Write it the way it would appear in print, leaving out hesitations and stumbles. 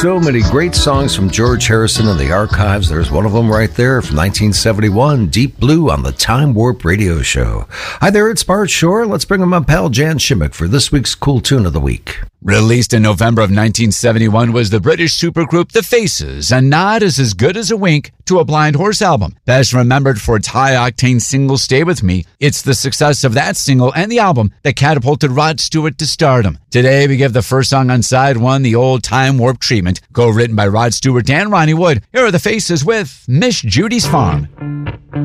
So many great songs from George Harrison in the archives. There's one of them right there from 1971, Deep Blue on the Time Warp Radio Show. Hi there, it's Bart Shore. Let's bring in my pal Jan Shimmick for this week's Cool Tune of the Week. Released in November of 1971 was the British supergroup The Faces, a nod is as good as a wink to a Blind Horse album. Best remembered for its high-octane single Stay With Me, it's the success of that single and the album that catapulted Rod Stewart to stardom. Today we give the first song on side one the old Time Warp treatment, co-written by Rod Stewart and Ronnie Wood. Here are The Faces with Miss Judy's Farm.